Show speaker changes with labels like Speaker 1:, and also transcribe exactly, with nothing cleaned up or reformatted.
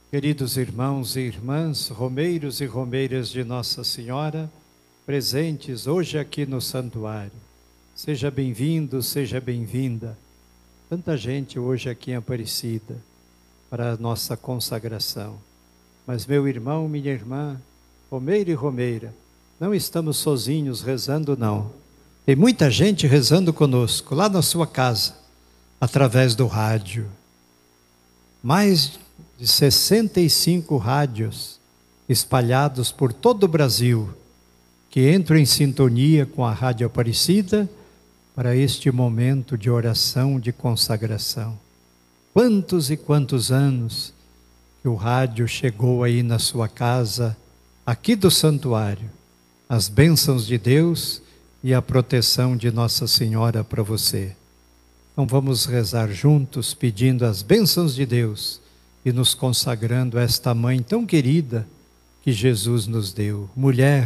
Speaker 1: Queridos irmãos e irmãs, romeiros e romeiras de Nossa Senhora, presentes hoje aqui no santuário, seja bem-vindo, seja bem-vinda. Tanta gente hoje aqui em Aparecida para a nossa consagração. Mas meu irmão, minha irmã, romeiro e romeira, não estamos sozinhos rezando, não. Tem muita gente rezando conosco, lá na sua casa, através do rádio. Mais de sessenta e cinco rádios espalhados por todo o Brasil, que entram em sintonia com a Rádio Aparecida para este momento de oração, de consagração. Quantos e quantos anos que o rádio chegou aí na sua casa, aqui do santuário, as bênçãos de Deus e a proteção de Nossa Senhora para você. Então vamos rezar juntos, pedindo as bênçãos de Deus e nos consagrando a esta mãe tão querida que Jesus nos deu. Mulher,